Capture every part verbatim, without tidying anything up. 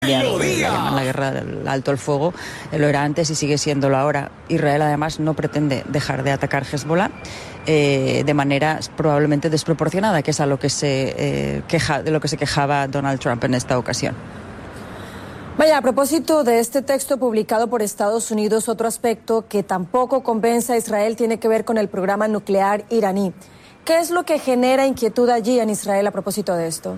La llaman la guerra del alto el fuego, lo era antes y sigue siéndolo ahora. Israel además no pretende dejar de atacar Hezbollah eh, de manera probablemente desproporcionada, que es a lo que se eh, queja, de lo que se quejaba Donald Trump en esta ocasión. Vaya, a propósito de este texto publicado por Estados Unidos, otro aspecto que tampoco convence a Israel tiene que ver con el programa nuclear iraní. ¿Qué es lo que genera inquietud allí en Israel a propósito de esto?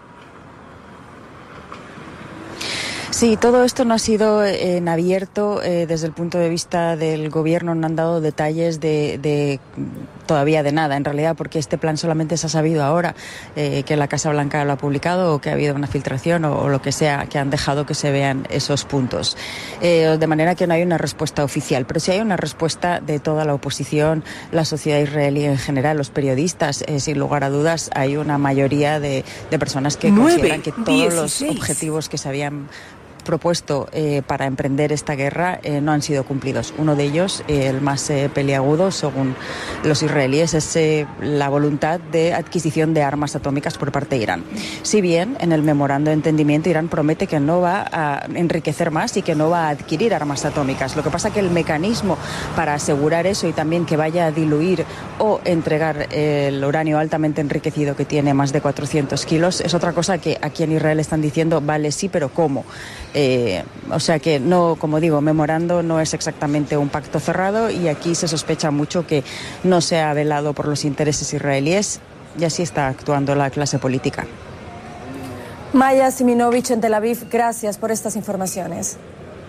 Sí, todo esto no ha sido en abierto eh, desde el punto de vista del gobierno, no han dado detalles de, de todavía de nada, en realidad, porque este plan solamente se ha sabido ahora, eh, que la Casa Blanca lo ha publicado o que ha habido una filtración o, o lo que sea, que han dejado que se vean esos puntos. Eh, de manera que no hay una respuesta oficial, pero sí hay una respuesta de toda la oposición, la sociedad israelí en general, los periodistas, eh, sin lugar a dudas, hay una mayoría de, de personas que consideran que todos los objetivos que se habían propuesto eh, para emprender esta guerra eh, no han sido cumplidos. Uno de ellos, eh, el más eh, peliagudo, según los israelíes, es eh, la voluntad de adquisición de armas atómicas por parte de Irán. Si bien en el memorando de entendimiento Irán promete que no va a enriquecer más y que no va a adquirir armas atómicas. Lo que pasa que el mecanismo para asegurar eso y también que vaya a diluir o entregar eh, el uranio altamente enriquecido que tiene más de cuatrocientos kilos es otra cosa que aquí en Israel están diciendo, vale, sí, pero ¿cómo? Eh, o sea que no, como digo, memorando no es exactamente un pacto cerrado y aquí se sospecha mucho que no se ha velado por los intereses israelíes y así está actuando la clase política. Maya Siminovich en Tel Aviv, gracias por estas informaciones.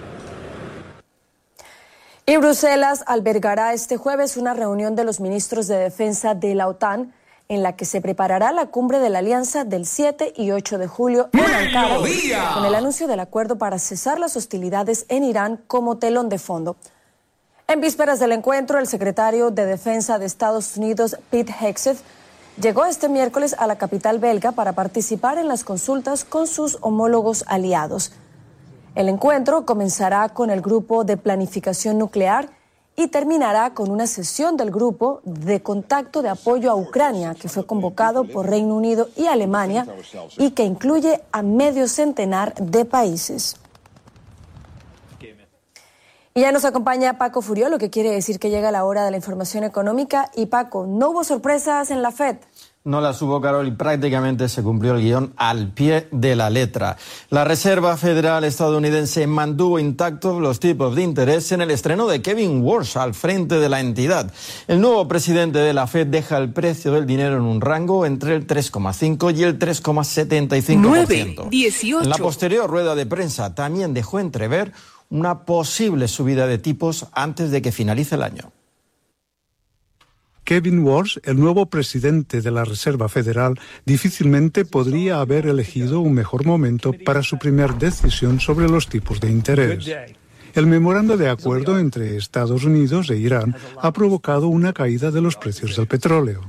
Y Bruselas albergará este jueves una reunión de los ministros de defensa de la OTAN en la que se preparará la cumbre de la Alianza del siete y ocho de julio en Ankara, con el anuncio del acuerdo para cesar las hostilidades en Irán como telón de fondo. En vísperas del encuentro, el secretario de Defensa de Estados Unidos, Pete Hegseth, llegó este miércoles a la capital belga para participar en las consultas con sus homólogos aliados. El encuentro comenzará con el Grupo de Planificación Nuclear y terminará con una sesión del Grupo de Contacto de Apoyo a Ucrania, que fue convocado por Reino Unido y Alemania y que incluye a medio centenar de países. Y ya nos acompaña Paco Furió, lo que quiere decir que llega la hora de la información económica. Y Paco, no hubo sorpresas en la Fed. No las hubo, Carol, y prácticamente se cumplió el guión al pie de la letra. La Reserva Federal estadounidense mantuvo intactos los tipos de interés en el estreno de Kevin Warsh al frente de la entidad. El nuevo presidente de la Fed deja el precio del dinero en un rango entre el tres coma cinco y el tres coma setenta y cinco por ciento. nueve, dieciocho. En la posterior rueda de prensa también dejó entrever una posible subida de tipos antes de que finalice el año. Kevin Warsh, el nuevo presidente de la Reserva Federal, difícilmente podría haber elegido un mejor momento para su primera decisión sobre los tipos de interés. El memorando de acuerdo entre Estados Unidos e Irán ha provocado una caída de los precios del petróleo.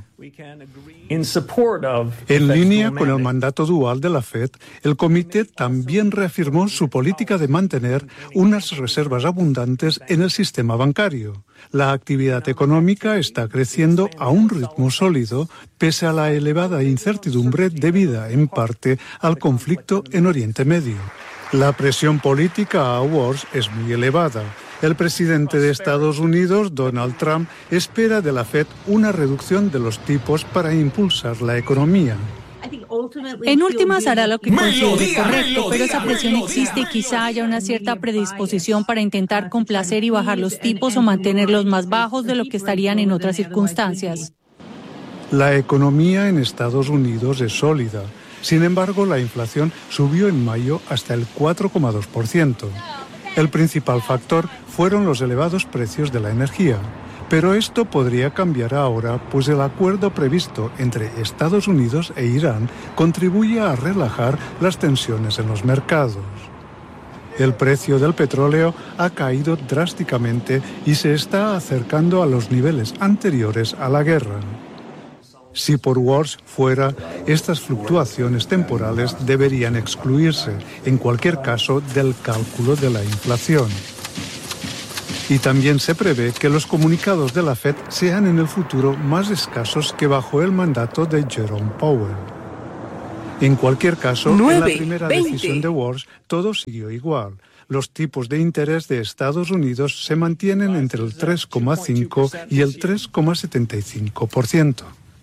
En línea con el mandato dual de la Fed, el comité también reafirmó su política de mantener unas reservas abundantes en el sistema bancario. La actividad económica está creciendo a un ritmo sólido, pese a la elevada incertidumbre debida en parte al conflicto en Oriente Medio. La presión política a Warsh es muy elevada. El presidente de Estados Unidos, Donald Trump, espera de la Fed una reducción de los tipos para impulsar la economía. En últimas hará lo que considere correcto, pero esa presión existe y quizá haya una cierta predisposición para intentar complacer y bajar los tipos o mantenerlos más bajos de lo que estarían en otras circunstancias. La economía en Estados Unidos es sólida. Sin embargo, la inflación subió en mayo hasta el cuatro coma dos por ciento. El principal factor fueron los elevados precios de la energía. Pero esto podría cambiar ahora, pues el acuerdo previsto entre Estados Unidos e Irán contribuye a relajar las tensiones en los mercados. El precio del petróleo ha caído drásticamente y se está acercando a los niveles anteriores a la guerra. Si por Warsh fuera, estas fluctuaciones temporales deberían excluirse, en cualquier caso, del cálculo de la inflación. Y también se prevé que los comunicados de la Fed sean en el futuro más escasos que bajo el mandato de Jerome Powell. En cualquier caso, nueve, en la primera veinte. decisión de World, todo siguió igual. Los tipos de interés de Estados Unidos se mantienen entre el tres coma cinco y el tres coma setenta y cinco por ciento.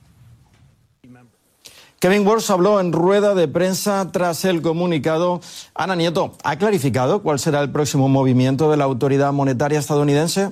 Kevin Warsh habló en rueda de prensa tras el comunicado. Ana Nieto, ¿ha clarificado cuál será el próximo movimiento de la autoridad monetaria estadounidense?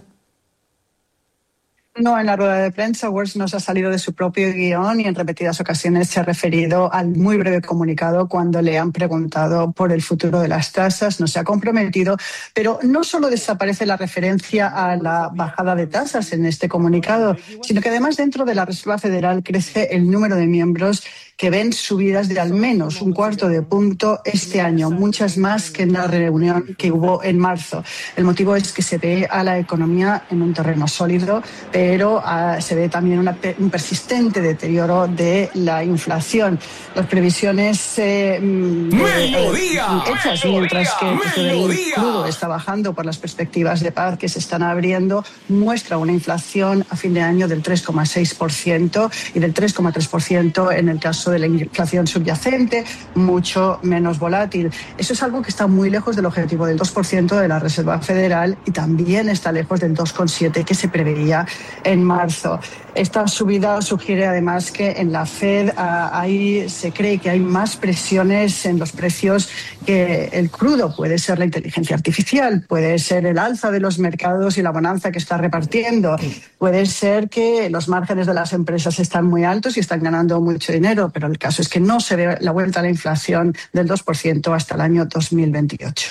No, en la rueda de prensa, Warsh nos ha salido de su propio guión y en repetidas ocasiones se ha referido al muy breve comunicado cuando le han preguntado por el futuro de las tasas. No se ha comprometido, pero no solo desaparece la referencia a la bajada de tasas en este comunicado, sino que además dentro de la Reserva Federal crece el número de miembros que ven subidas de al menos un cuarto de punto este año, muchas más que en la reunión que hubo en marzo. El motivo es que se ve a la economía en un terreno sólido, pero uh, se ve también una, un persistente deterioro de la inflación. Las previsiones eh, ¡Melodía! Eh, hechas, mientras que el crudo está bajando por las perspectivas de paz que se están abriendo, muestra una inflación a fin de año del tres coma seis por ciento y del tres coma tres por ciento en el caso de la inflación subyacente, mucho menos volátil. Eso es algo que está muy lejos del objetivo del dos por ciento de la Reserva Federal y también está lejos del dos coma siete por ciento que se preveía en marzo. Esta subida sugiere además que en la Fed uh, ahí se cree que hay más presiones en los precios que el crudo. Puede ser la inteligencia artificial, puede ser el alza de los mercados y la bonanza que está repartiendo, puede ser que los márgenes de las empresas están muy altos y están ganando mucho dinero, pero el caso es que no se ve la vuelta a la inflación del dos por ciento hasta el año dos mil veintiocho.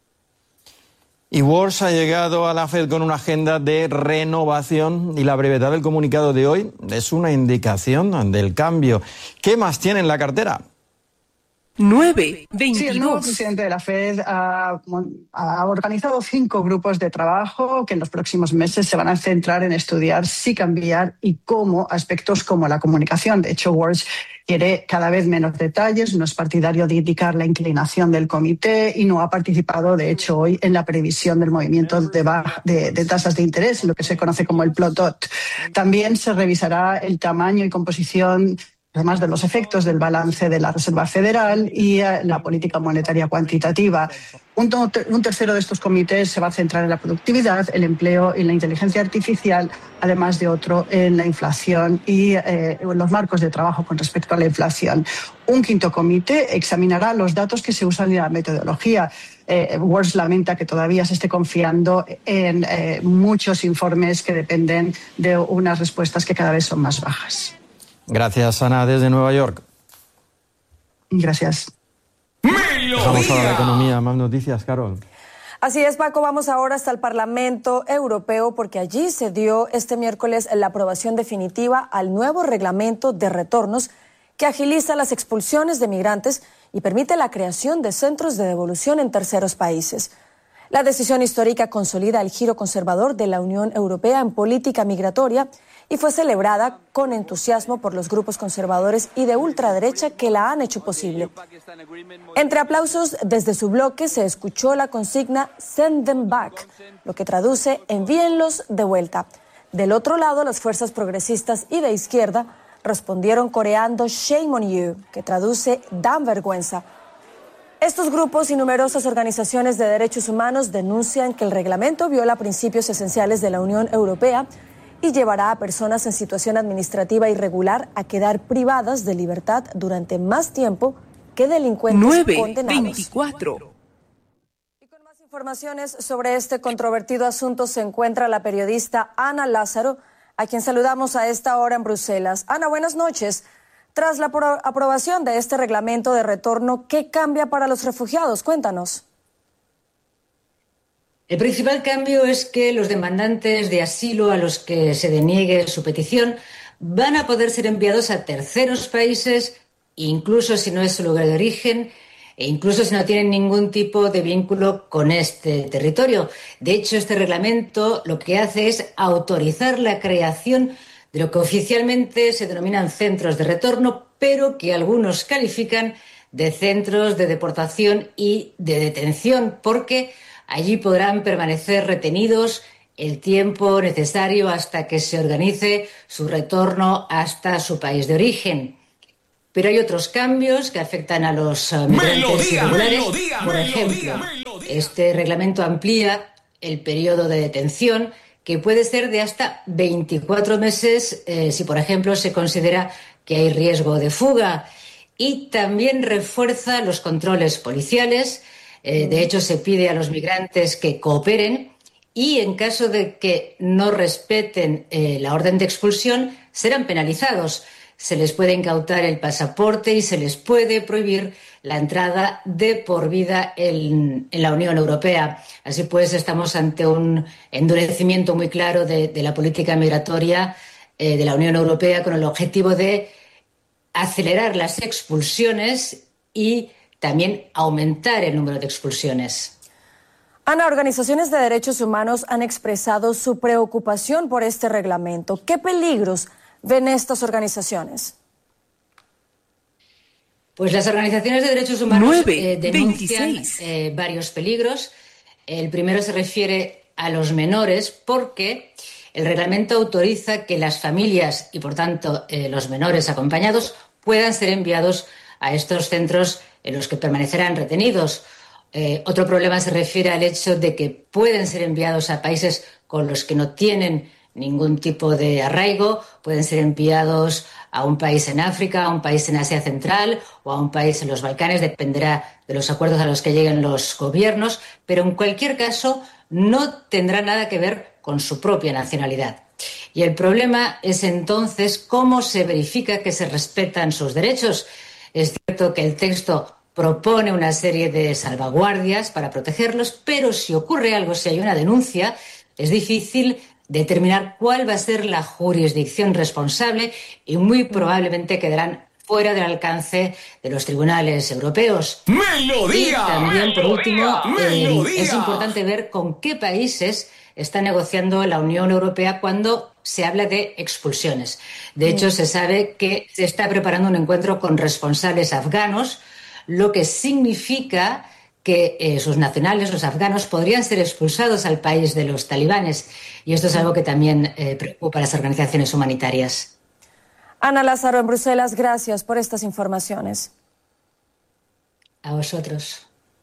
Y Warsh ha llegado a la Fed con una agenda de renovación y la brevedad del comunicado de hoy es una indicación del cambio. ¿Qué más tiene en la cartera? nueve, veintidós. Sí, el nuevo presidente de la Fed ha, ha organizado cinco grupos de trabajo que en los próximos meses se van a centrar en estudiar si cambiar y cómo aspectos como la comunicación. De hecho, Warsh quiere cada vez menos detalles, no es partidario de indicar la inclinación del comité y no ha participado, de hecho, hoy en la previsión del movimiento de, baja, de, de tasas de interés, lo que se conoce como el plot dot. También se revisará el tamaño y composición, además de los efectos del balance de la Reserva Federal y eh, la política monetaria cuantitativa. Un, un tercero de estos comités se va a centrar en la productividad, el empleo y la inteligencia artificial, además de otro en la inflación y eh, los marcos de trabajo con respecto a la inflación. Un quinto comité examinará los datos que se usan en la metodología. Eh, Warsh lamenta que todavía se esté confiando en eh, muchos informes que dependen de unas respuestas que cada vez son más bajas. Gracias, Ana, desde Nueva York. Gracias. Vamos a la economía. Más noticias, Carol. Así es, Paco, vamos ahora hasta el Parlamento Europeo porque allí se dio este miércoles la aprobación definitiva al nuevo reglamento de retornos que agiliza las expulsiones de migrantes y permite la creación de centros de devolución en terceros países. La decisión histórica consolida el giro conservador de la Unión Europea en política migratoria y fue celebrada con entusiasmo por los grupos conservadores y de ultraderecha que la han hecho posible. Entre aplausos desde su bloque se escuchó la consigna "Send them back", lo que traduce "envíenlos de vuelta". Del otro lado, las fuerzas progresistas y de izquierda respondieron coreando "Shame on you", que traduce "dan vergüenza". Estos grupos y numerosas organizaciones de derechos humanos denuncian que el reglamento viola principios esenciales de la Unión Europea y llevará a personas en situación administrativa irregular a quedar privadas de libertad durante más tiempo que delincuentes nueve, condenados. veinticuatro. Y con más informaciones sobre este controvertido asunto se encuentra la periodista Ana Lázaro, a quien saludamos a esta hora en Bruselas. Ana, buenas noches. Tras la apro- aprobación de este reglamento de retorno, ¿qué cambia para los refugiados? Cuéntanos. El principal cambio es que los demandantes de asilo a los que se deniegue su petición van a poder ser enviados a terceros países, incluso si no es su lugar de origen e incluso si no tienen ningún tipo de vínculo con este territorio. De hecho, este reglamento lo que hace es autorizar la creación de lo que oficialmente se denominan centros de retorno, pero que algunos califican de centros de deportación y de detención, porque allí podrán permanecer retenidos el tiempo necesario hasta que se organice su retorno hasta su país de origen. Pero hay otros cambios que afectan a los uh, migrantes irregulares. Por ejemplo, este reglamento amplía el periodo de detención, que puede ser de hasta veinticuatro meses eh, si, por ejemplo, se considera que hay riesgo de fuga. Y también refuerza los controles policiales. Eh, de hecho, se pide a los migrantes que cooperen y, en caso de que no respeten eh, la orden de expulsión, serán penalizados. Se les puede incautar el pasaporte y se les puede prohibir la entrada de por vida en, en la Unión Europea. Así pues, estamos ante un endurecimiento muy claro de, de la política migratoria eh, de la Unión Europea, con el objetivo de acelerar las expulsiones y también aumentar el número de expulsiones. Ana, organizaciones de derechos humanos han expresado su preocupación por este reglamento. ¿Qué peligros ven estas organizaciones? Pues las organizaciones de derechos humanos eh, denuncian eh, varios peligros. El primero se refiere a los menores, porque el reglamento autoriza que las familias y, por tanto, eh, los menores acompañados puedan ser enviados a estos centros en los que permanecerán retenidos. Eh, otro problema se refiere al hecho de que pueden ser enviados a países con los que no tienen ningún tipo de arraigo, pueden ser enviados a un país en África, a un país en Asia Central o a un país en los Balcanes, dependerá de los acuerdos a los que lleguen los gobiernos, pero en cualquier caso no tendrá nada que ver con su propia nacionalidad. Y el problema es entonces cómo se verifica que se respetan sus derechos. Es cierto que el texto propone una serie de salvaguardias para protegerlos, pero si ocurre algo, si hay una denuncia, es difícil determinar cuál va a ser la jurisdicción responsable y muy probablemente quedarán fuera del alcance de los tribunales europeos. ¡Melodía! Y también, por último, eh, es importante ver con qué países está negociando la Unión Europea cuando se habla de expulsiones. De hecho, se sabe que se está preparando un encuentro con responsables afganos, lo que significa que eh, sus nacionales, los afganos, podrían ser expulsados al país de los talibanes. Y esto es algo que también eh, preocupa a las organizaciones humanitarias. Ana Lázaro, en Bruselas, gracias por estas informaciones. A vosotros.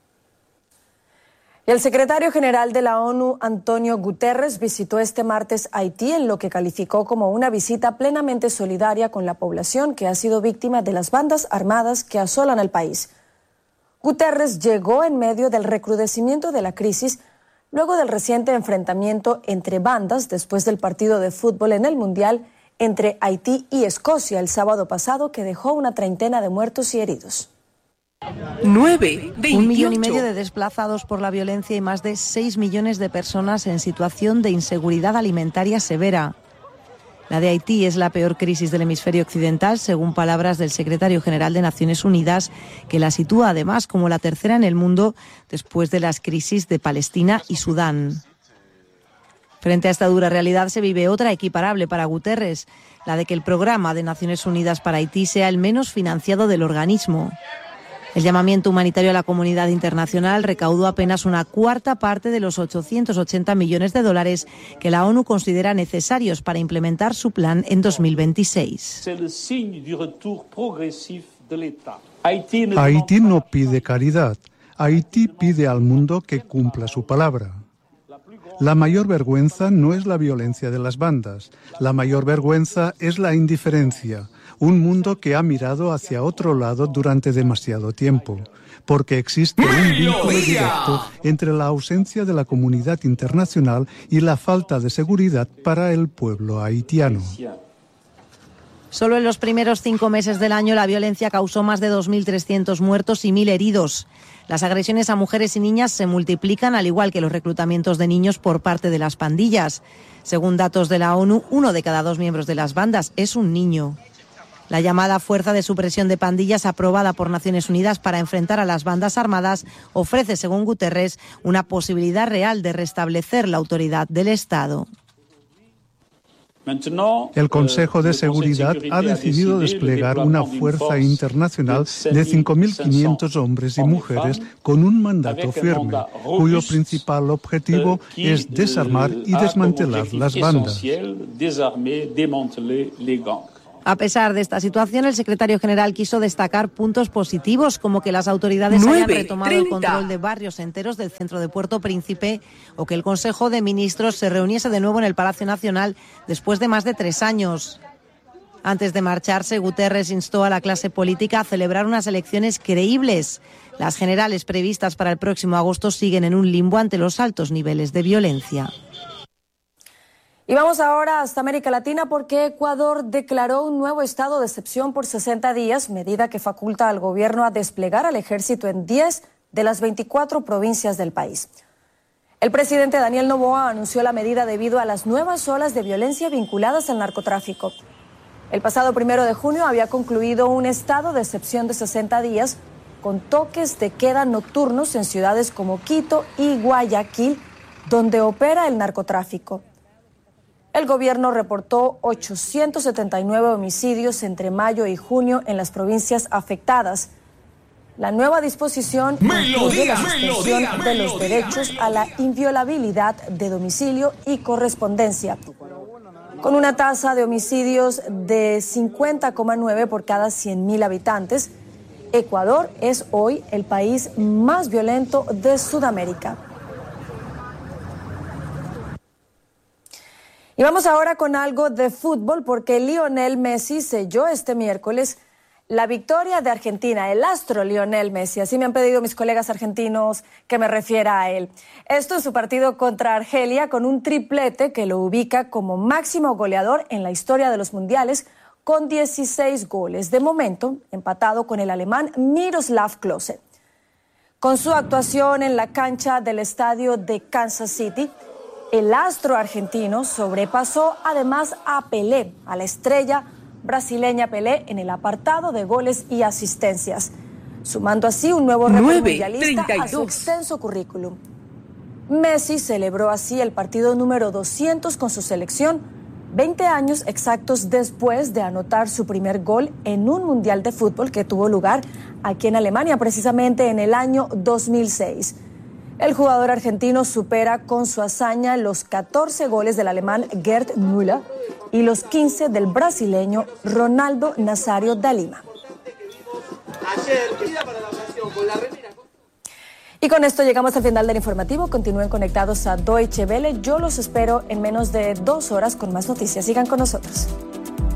El secretario general de la ONU, Antonio Guterres, visitó este martes Haití en lo que calificó como una visita plenamente solidaria con la población que ha sido víctima de las bandas armadas que asolan el país. Guterres llegó en medio del recrudecimiento de la crisis, luego del reciente enfrentamiento entre bandas después del partido de fútbol en el Mundial entre Haití y Escocia el sábado pasado, que dejó una treintena de muertos y heridos. nueve veintiocho. Un millón y medio de desplazados por la violencia y más de seis millones de personas en situación de inseguridad alimentaria severa. La de Haití es la peor crisis del hemisferio occidental, según palabras del secretario general de Naciones Unidas, que la sitúa además como la tercera en el mundo después de las crisis de Palestina y Sudán. Frente a esta dura realidad se vive otra equiparable para Guterres, la de que el programa de Naciones Unidas para Haití sea el menos financiado del organismo. El llamamiento humanitario a la comunidad internacional recaudó apenas una cuarta parte de los ochocientos ochenta millones de dólares que la ONU considera necesarios para implementar su plan en dos mil veintiséis. Haití no pide caridad. Haití pide al mundo que cumpla su palabra. La mayor vergüenza no es la violencia de las bandas. La mayor vergüenza es la indiferencia. Un mundo que ha mirado hacia otro lado durante demasiado tiempo, porque existe un vínculo directo entre la ausencia de la comunidad internacional y la falta de seguridad para el pueblo haitiano. Solo en los primeros cinco meses del año la violencia causó más de dos mil trescientos muertos y mil heridos. Las agresiones a mujeres y niñas se multiplican, al igual que los reclutamientos de niños por parte de las pandillas. Según datos de la ONU, uno de cada dos miembros de las bandas es un niño. La llamada Fuerza de Supresión de Pandillas, aprobada por Naciones Unidas para enfrentar a las bandas armadas, ofrece, según Guterres, una posibilidad real de restablecer la autoridad del Estado. El Consejo de Seguridad ha decidido desplegar una fuerza internacional de cinco mil quinientos hombres y mujeres con un mandato firme, cuyo principal objetivo es desarmar y desmantelar las bandas. A pesar de esta situación, el secretario general quiso destacar puntos positivos, como que las autoridades hayan retomado el control de barrios enteros del centro de Puerto Príncipe o que el Consejo de Ministros se reuniese de nuevo en el Palacio Nacional después de más de tres años. Antes de marcharse, Guterres instó a la clase política a celebrar unas elecciones creíbles. Las generales previstas para el próximo agosto siguen en un limbo ante los altos niveles de violencia. Y vamos ahora hasta América Latina porque Ecuador declaró un nuevo estado de excepción por sesenta días, medida que faculta al gobierno a desplegar al ejército en diez de las veinticuatro provincias del país. El presidente Daniel Noboa anunció la medida debido a las nuevas olas de violencia vinculadas al narcotráfico. El pasado primero de junio había concluido un estado de excepción de sesenta días con toques de queda nocturnos en ciudades como Quito y Guayaquil, donde opera el narcotráfico. El gobierno reportó ochocientos setenta y nueve homicidios entre mayo y junio en las provincias afectadas. La nueva disposición incluye la suspensión de los derechos a la inviolabilidad de domicilio y correspondencia. Con una tasa de homicidios de cincuenta coma nueve por cada cien mil habitantes, Ecuador es hoy el país más violento de Sudamérica. Y vamos ahora con algo de fútbol porque Lionel Messi selló este miércoles la victoria de Argentina, el astro Lionel Messi. Así me han pedido mis colegas argentinos que me refiera a él. Esto en su partido contra Argelia con un triplete que lo ubica como máximo goleador en la historia de los mundiales con dieciséis goles. De momento, empatado con el alemán Miroslav Klose. Con su actuación en la cancha del estadio de Kansas City, el astro argentino sobrepasó además a Pelé, a la estrella brasileña Pelé, en el apartado de goles y asistencias, sumando así un nuevo récord mundialista a su extenso currículum. Messi celebró así el partido número doscientos con su selección, veinte años exactos después de anotar su primer gol en un mundial de fútbol que tuvo lugar aquí en Alemania, precisamente en el año dos mil seis. El jugador argentino supera con su hazaña los catorce goles del alemán Gerd Müller y los quince del brasileño Ronaldo Nazario da Lima. Y con esto llegamos al final del informativo. Continúen conectados a Deutsche Welle. Yo los espero en menos de dos horas con más noticias. Sigan con nosotros.